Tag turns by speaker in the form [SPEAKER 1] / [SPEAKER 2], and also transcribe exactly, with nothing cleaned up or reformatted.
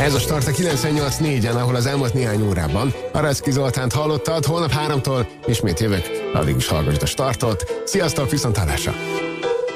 [SPEAKER 1] Ez a Start a kilencvennyolc négyen, ahol az elmúlt néhány órában Aracki Zoltánt hallottad, holnap háromtól ismét jövök, addig is hallgassd a Startot. Sziasztok, viszonthallásra!